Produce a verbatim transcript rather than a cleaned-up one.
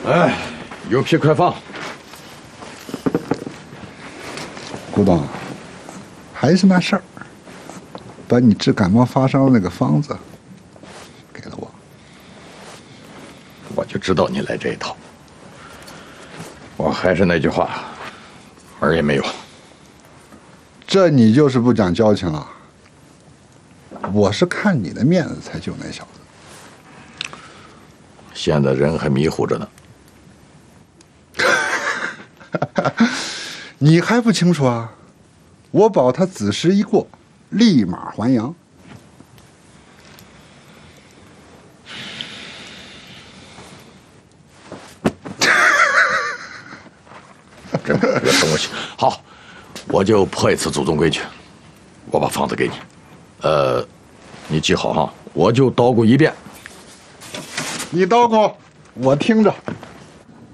哎，有屁快放。 古董，还是那事儿，把你治感冒发烧那个方子给了我。 我就知道你来这一套。我还是那句话，门儿也没有。 这你就是不讲交情了。我是看你的面子才救那小子。 现在人还迷糊着呢。 你还不清楚啊？我保他子时一过，立马还阳。 这这个东西好，我就破一次祖宗规矩，我把方子给你。呃，你记好哈，我就叨咕一遍。 你叨咕，我听着。